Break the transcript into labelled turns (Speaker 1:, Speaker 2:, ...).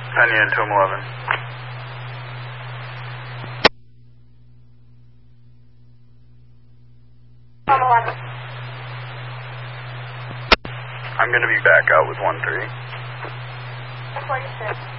Speaker 1: Penny and Tom 11.
Speaker 2: Tom 11.
Speaker 1: I'm going to be back out with 1-3.
Speaker 2: That's what you said.